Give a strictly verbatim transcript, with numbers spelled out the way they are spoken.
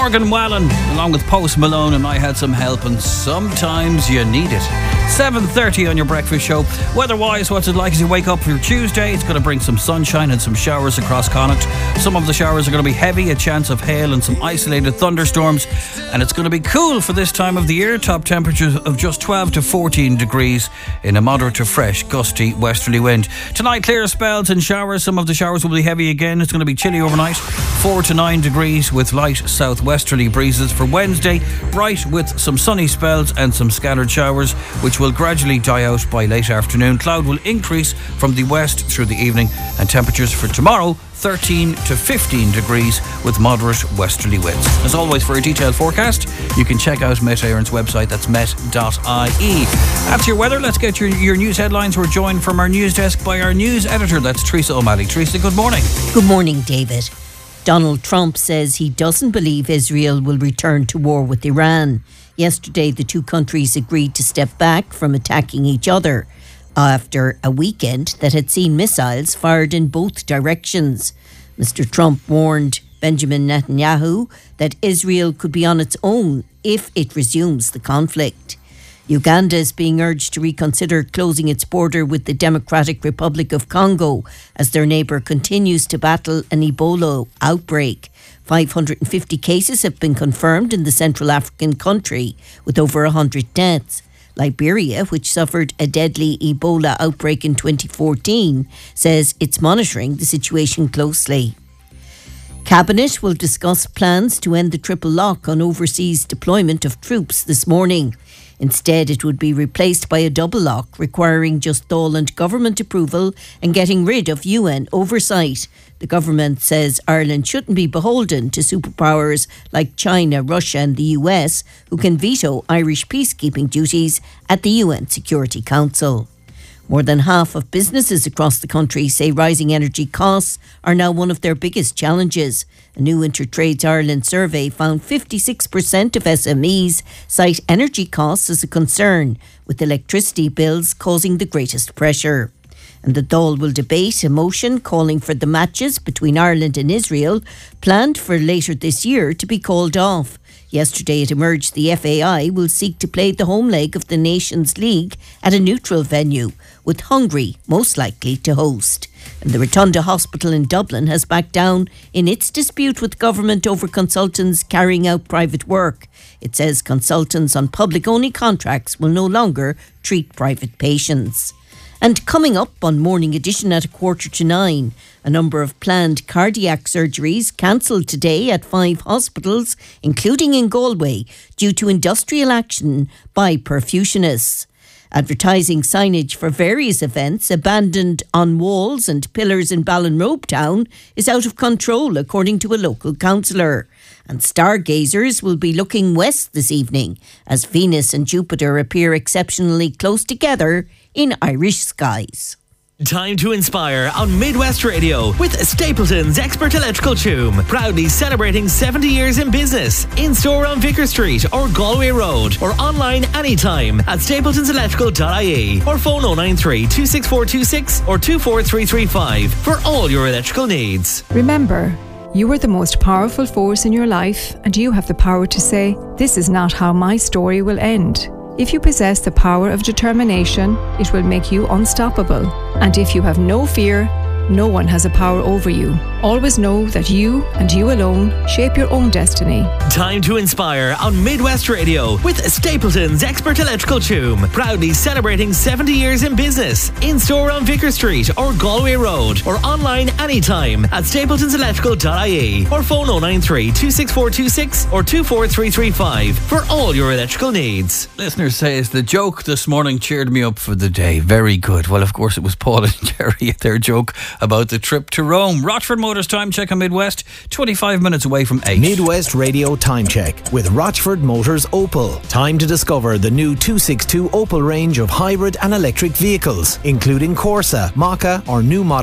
Morgan Wallen, along with Post Malone and I Had Some Help, and Sometimes You Need It. seven thirty on your breakfast show. Weather-wise, what's it like as you wake up for Tuesday? It's going to bring some sunshine and some showers across Connacht. Some of the showers are going to be heavy, a chance of hail and some isolated thunderstorms. And it's going to be cool for this time of the year. Top temperatures of just twelve to fourteen degrees in a moderate to fresh, gusty westerly wind. Tonight, clear spells and showers. Some of the showers will be heavy again. It's going to be chilly overnight. four to nine degrees with light southwesterly breezes. For Wednesday, bright with some sunny spells and some scattered showers, which will gradually die out by late afternoon. Cloud will increase from the west through the evening, and temperatures for tomorrow thirteen to fifteen degrees with moderate westerly winds. As always, for a detailed forecast, you can check out Met Éireann's website. That's met dot I E. That's your weather. Let's get your, your news headlines. We're joined from our news desk by our news editor. That's Teresa O'Malley. Teresa, good morning. Good morning, David. Donald Trump says he doesn't believe Israel will return to war with Iran. Yesterday, the two countries agreed to step back from attacking each other after a weekend that had seen missiles fired in both directions. Mister Trump warned Benjamin Netanyahu that Israel could be on its own if it resumes the conflict. Uganda is being urged to reconsider closing its border with the Democratic Republic of Congo as their neighbour continues to battle an Ebola outbreak. five hundred fifty cases have been confirmed in the Central African country, with over one hundred deaths. Liberia, which suffered a deadly Ebola outbreak in twenty fourteen, says it's monitoring the situation closely. Cabinet will discuss plans to end the triple lock on overseas deployment of troops this morning. Instead, it would be replaced by a double lock, requiring just Dáil and government approval and getting rid of U N oversight. The government says Ireland shouldn't be beholden to superpowers like China, Russia and the U S, who can veto Irish peacekeeping duties at the U N Security Council. More than half of businesses across the country say rising energy costs are now one of their biggest challenges. A new Intertrades Ireland survey found fifty-six percent of S M Es cite energy costs as a concern, with electricity bills causing the greatest pressure. And the Dáil will debate a motion calling for the matches between Ireland and Israel, planned for later this year, to be called off. Yesterday it emerged the F A I will seek to play the home leg of the Nations League at a neutral venue, with Hungary most likely to host. And the Rotunda Hospital in Dublin has backed down in its dispute with government over consultants carrying out private work. It says consultants on public-only contracts will no longer treat private patients. And coming up on Morning Edition at a quarter to nine, a number of planned cardiac surgeries cancelled today at five hospitals, including in Galway, due to industrial action by perfusionists. Advertising signage for various events abandoned on walls and pillars in Ballinrobe town is out of control, according to a local councillor. And stargazers will be looking west this evening as Venus and Jupiter appear exceptionally close together in Irish skies. Time to inspire on Midwest Radio with Stapleton's Expert Electrical Choom. Proudly celebrating seventy years in business. In store on Vicar Street or Galway Road, or online anytime at stapletons electrical dot I E, or phone oh nine three, two six four two six or two four three three five for all your electrical needs. Remember, you are the most powerful force in your life, and you have the power to say, "This is not how my story will end." If you possess the power of determination, it will make you unstoppable. And if you have no fear, no one has a power over you. Always know that you and you alone shape your own destiny. Time to inspire on Midwest Radio with Stapleton's Expert Electrical Choom. Proudly celebrating seventy years in business. In store on Vicar Street or Galway Road, or online anytime at stapletons electrical dot I E, or phone oh nine three, two six four two six or two four three three five for all your electrical needs. Listener says the joke this morning cheered me up for the day. Very good. Well, of course, it was Paul and Jerry at their joke about the trip to Rome. Rochford Motors time check on Midwest, twenty-five minutes away from eight. Midwest Radio time check with Rochford Motors Opel. Time to discover the new two sixty-two Opel range of hybrid and electric vehicles, including Corsa, Mach-E or new model